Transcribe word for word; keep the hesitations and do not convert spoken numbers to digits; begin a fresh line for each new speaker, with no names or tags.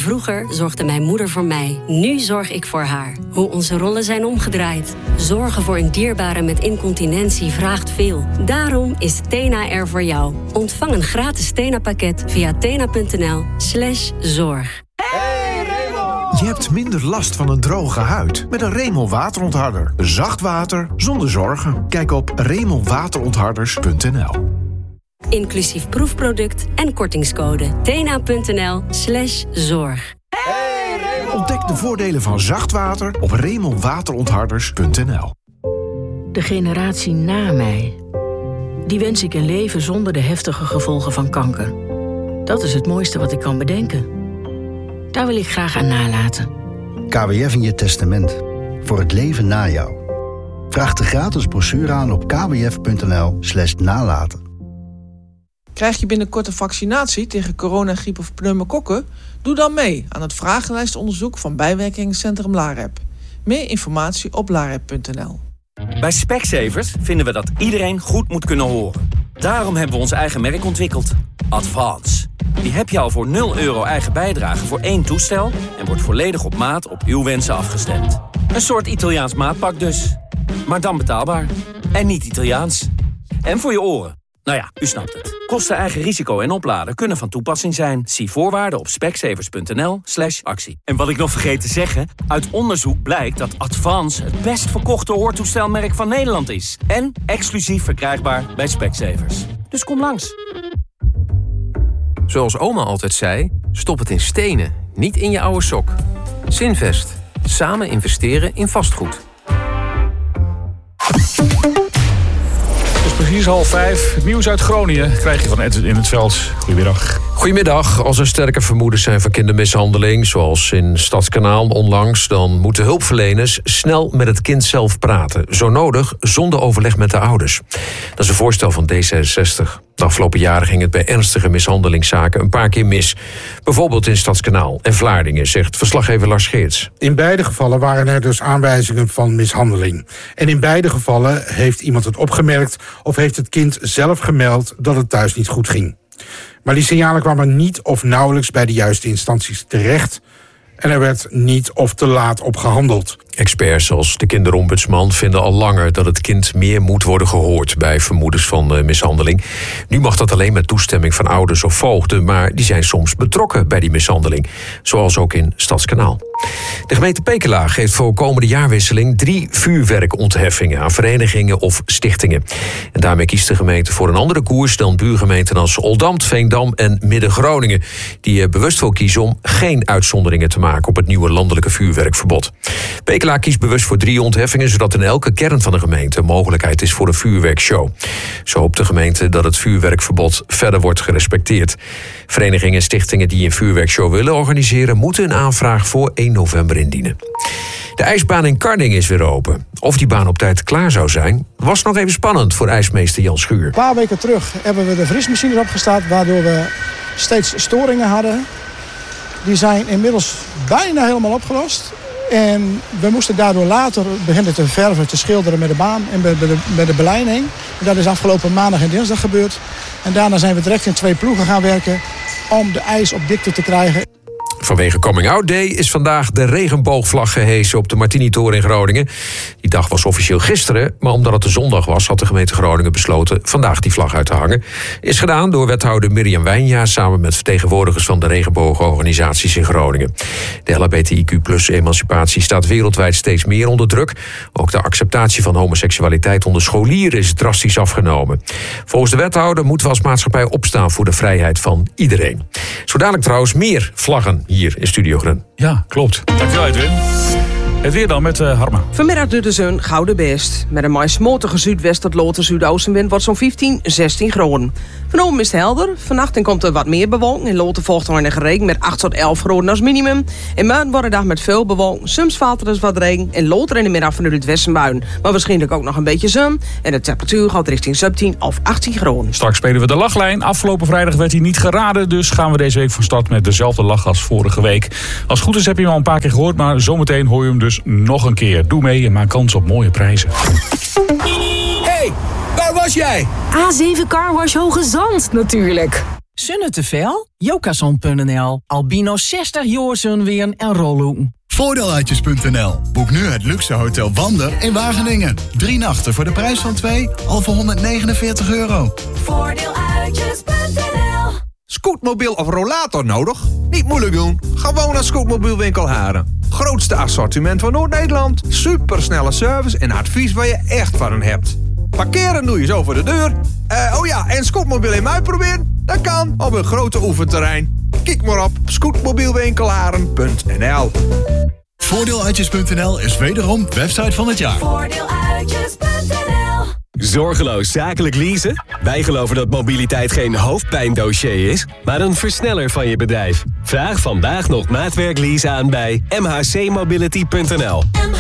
Vroeger zorgde mijn moeder voor mij. Nu zorg ik voor haar. Hoe onze rollen zijn omgedraaid. Zorgen voor een dierbare met incontinentie vraagt veel. Daarom is Tena er voor jou. Ontvang een gratis Tena-pakket via tena.nl slash zorg.
Je hebt minder last van een droge huid met een Remel waterontharder. Zacht water zonder zorgen. Kijk op remel waterontharders punt n l.
Inclusief proefproduct en kortingscode. Tena.nl slash zorg.
Ontdek de voordelen van zacht water op remel waterontharders punt n l.
De generatie na mij. Die wens ik een leven zonder de heftige gevolgen van kanker. Dat is het mooiste wat ik kan bedenken. Daar wil ik graag aan nalaten.
K W F in je testament. Voor het leven na jou. Vraag de gratis brochure aan op kwf.nl slash nalaten.
Krijg je binnenkort een vaccinatie tegen coronagriep of pneumokokken? Doe dan mee aan het vragenlijstonderzoek van bijwerkingencentrum LAREP. Meer informatie op larep punt n l.
Bij Specsavers vinden we dat iedereen goed moet kunnen horen. Daarom hebben we ons eigen merk ontwikkeld. Advance. Die heb je al voor nul euro eigen bijdrage voor één toestel en wordt volledig op maat op uw wensen afgestemd. Een soort Italiaans maatpak dus. Maar dan betaalbaar. En niet Italiaans. En voor je oren. Nou ja, u snapt het. Kosten, eigen risico en opladen kunnen van toepassing zijn. Zie voorwaarden op specsavers.nl slash actie. En wat ik nog vergeet te zeggen, uit onderzoek blijkt dat Advance het best verkochte hoortoestelmerk van Nederland is. En exclusief verkrijgbaar bij Specsavers. Dus kom langs.
Zoals oma altijd zei, stop het in stenen, niet in je oude sok. Zinvest. Samen investeren in vastgoed.
Precies half vijf. Het nieuws uit Groningen krijg je van Edwin in het veld. Goedemiddag.
Goedemiddag. Als er sterke vermoedens zijn van kindermishandeling, zoals in Stadskanaal onlangs, dan moeten hulpverleners snel met het kind zelf praten. Zo nodig, zonder overleg met de ouders. Dat is een voorstel van D zesenzestig. De afgelopen jaren ging het bij ernstige mishandelingszaken een paar keer mis. Bijvoorbeeld in Stadskanaal en Vlaardingen, zegt verslaggever Lars Geerts.
In beide gevallen waren er dus aanwijzingen van mishandeling. En in beide gevallen heeft iemand het opgemerkt of heeft het kind zelf gemeld dat het thuis niet goed ging. Maar die signalen kwamen niet of nauwelijks bij de juiste instanties terecht. En er werd niet of te laat op gehandeld.
Experts zoals de kinderombudsman vinden al langer dat het kind meer moet worden gehoord bij vermoedens van uh, mishandeling. Nu mag dat alleen met toestemming van ouders of voogden, maar die zijn soms betrokken bij die mishandeling. Zoals ook in Stadskanaal. De gemeente Pekela geeft voor komende jaarwisseling drie vuurwerkontheffingen aan verenigingen of stichtingen. En daarmee kiest de gemeente voor een andere koers dan buurgemeenten als Oldambt, Veendam en Midden-Groningen, die er bewust voor kiezen om geen uitzonderingen te maken op het nieuwe landelijke vuurwerkverbod. Pekela kiest bewust voor drie ontheffingen, zodat in elke kern van de gemeente een mogelijkheid is voor een vuurwerkshow. Zo hoopt de gemeente dat het vuurwerkverbod verder wordt gerespecteerd. Verenigingen en stichtingen die een vuurwerkshow willen organiseren, moeten een aanvraag voor één november indienen. De ijsbaan in Karding is weer open. Of die baan op tijd klaar zou zijn, was nog even spannend voor ijsmeester Jan Schuur.
Een paar weken terug hebben we de vriesmachines opgestart, waardoor we steeds storingen hadden. Die zijn inmiddels bijna helemaal opgelost. En we moesten daardoor later beginnen te verven, te schilderen met de baan en met de, met de beleiding. En dat is afgelopen maandag en dinsdag gebeurd. En daarna zijn we direct in twee ploegen gaan werken om de ijs op dikte te krijgen.
Vanwege Coming Out Day is vandaag de regenboogvlag gehesen op de Martini-toren in Groningen. Die dag was officieel gisteren, maar omdat het een zondag was, had de gemeente Groningen besloten vandaag die vlag uit te hangen. Is gedaan door wethouder Mirjam Wijnja samen met vertegenwoordigers van de regenboogorganisaties in Groningen. De L H B T I Q plus emancipatie staat wereldwijd steeds meer onder druk. Ook de acceptatie van homoseksualiteit onder scholieren is drastisch afgenomen. Volgens de wethouder moeten we als maatschappij opstaan voor de vrijheid van iedereen. Zo dadelijk trouwens meer vlaggen hier in Studio Grun.
Ja, klopt. Dankjewel, Edwin. Het weer dan met uh, Harma.
Vanmiddag doet de zon gouden best. Met een mooi smotige zuidwest tot lote zuidoostenwind wordt zo'n vijftien, zestien graden. Vanavond is het helder. Vannacht komt er wat meer bewolking. In lote volgt er enige regen met acht tot elf graden als minimum. En morgen wordt de dag met veel bewolking. Soms valt er dus wat regen. En loter in de middag vanuit het westen buien. Maar waarschijnlijk ook nog een beetje zon. En de temperatuur gaat richting zeventien of achttien graden.
Straks spelen we de lachlijn. Afgelopen vrijdag werd hij niet geraden. Dus gaan we deze week van start met dezelfde lach als vorige week. Als het goed is heb je hem al een paar keer gehoord. Maar zometeen hoor je hem dus nog een keer. Doe mee en maak kans op mooie prijzen.
Hey, waar was jij?
A zeven Car Wash Hoge Zand, natuurlijk.
Zonne te veel? Jokason punt n l. Albino zestig jaar zonweren en rolloen.
Voordeeluitjes punt n l. Boek nu het luxe hotel Wander in Wageningen. Drie nachten voor de prijs van twee, al voor honderdnegenenveertig euro.
Voordeeluitjes punt n l.
Scootmobiel of rollator nodig? Niet moeilijk doen. Gewoon naar Scootmobielwinkel Haren. Grootste assortiment van Noord-Nederland. Supersnelle service en advies waar je echt van hen hebt. Parkeren doe je zo voor de deur. Uh, oh ja, en scootmobiel in mij proberen? Dat kan op een grote oefenterrein. Kijk maar op scootmobielwinkelharen punt n l.
Voordeeluitjes punt n l is wederom website van het jaar.
Voordeeluitjes punt n l.
Zorgeloos zakelijk leasen? Wij geloven dat mobiliteit geen hoofdpijndossier is, maar een versneller van je bedrijf. Vraag vandaag nog maatwerklease aan bij m h c mobility punt n l.